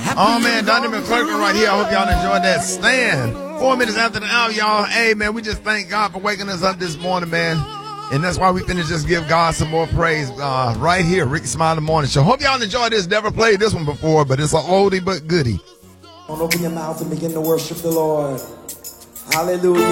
Oh, man, Donnie McClurkin right here. I hope y'all enjoyed that stand. 4 minutes after the hour, y'all. Hey, man, we just thank God for waking us up this morning, man. And that's why we finna just give God some more praise right here, Ricky Smiley Morning Show. Hope y'all enjoyed this. Never played this one before, but it's an oldie but goodie. Open your mouth and begin to worship the Lord. Hallelujah.